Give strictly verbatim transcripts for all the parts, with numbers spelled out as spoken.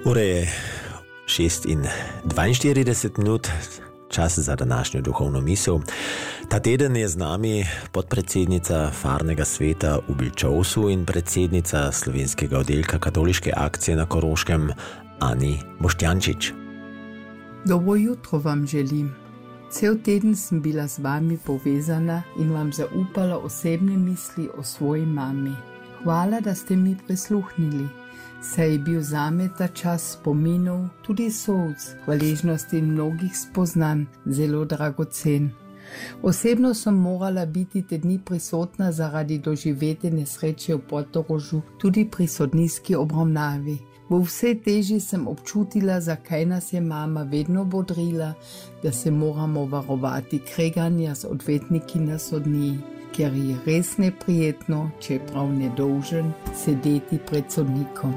Ura je šest in dvainštirideset minut, čas za današnjo duhovno misel. Ta teden je z nami podpredsednica Farnega sveta v Bilčovsu in predsednica slovenskega oddelka katoliške akcije na Koroškem, Ani Boštjančič. Dobro jutro vam želim. Cel teden sem bila z vami povezana in vam zaupala osebne misli o svoji mami. Hvala, da ste mi prisluhnili. Saj je bil zame ta čas spominov, tudi solz, hvaležnosti in mnogih spoznanj zelo dragocen. Osebno sem morala biti te dni prisotna zaradi doživete nesreče v Portorožu, tudi pri sodniški obravnavi. V vsej teži sem občutila, zakaj nas je mama vedno bodrila, da se moramo varovati kreganja z odvetniki na sodniji, ker je res neprijetno, čeprav nedolžen, sedeti pred sodnikom.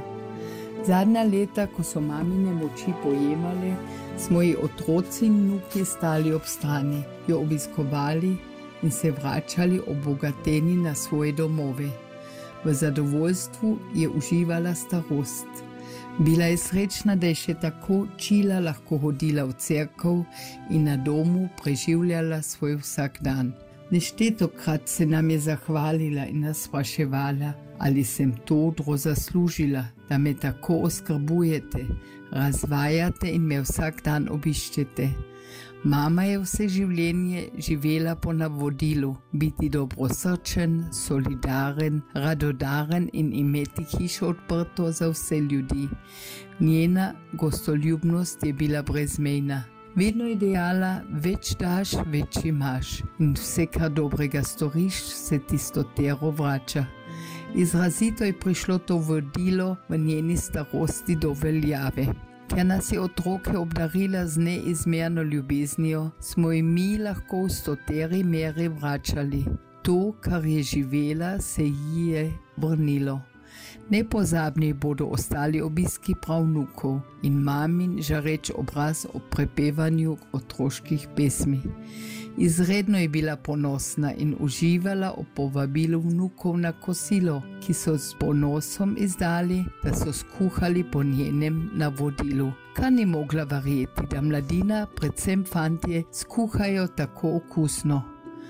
Zadnja leta, ko so mamine moči pojemale, smo ji otroci in vnuki stali ob strani, jo obiskovali in se vračali obogateni na svoje domove. V zadovoljstvu je uživala starost. Bila je srečna, da je še tako čila lahko hodila v cerkev in na domu preživljala svoj vsak dan. Neštetokrat se nam je zahvalila in nas spraševala, ali sem todro zaslužila, da me tako oskrbujete, razvajate in me vsak dan obiščete. Mama je vse življenje živela po navodilu, biti dobrosrčen, solidaren, radodaren in imeti hišo odprto za vse ljudi. Njena gostoljubnost je bila brezmejna. Vedno je dejala, več daš, več imaš in vse, kar dobrega storiš, se ti stotero vrača. Izrazito je prišlo to vodilo v njeni starosti do veljave. Ker nas je otroke obdarila z neizmerno ljubeznijo, smo ji mi lahko v stoteri meri vračali. To, kar je živela, se ji je vrnilo. Nepozabni bodo ostali obiski pravnukov in mamin žareč obraz ob prepevanju otroških pesmi. Izredno je bila ponosna in uživala ob povabilu vnukov na kosilo, ki so s ponosom izdali, da so skuhali po njenem navodilu. Kar ni mogla verjeti, da mladina, predvsem fantje, skuhajo tako okusno.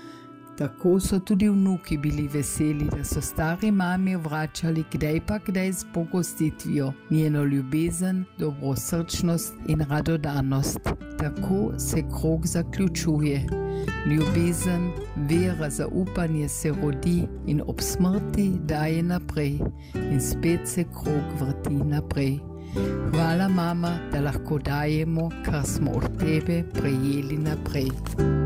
Tako so tudi vnuki bili veseli, da so stari mami vračali kdaj pa kdaj z pogostitvijo njeno ljubezen, dobrosrčnost in radodarnost. Tako se krog zaključuje. Ljubezen, vera, zaupanje se rodi in ob smrti daje naprej in spet se krog vrti naprej. Hvala, mama, da lahko dajemo, kar smo od tebe prejeli naprej.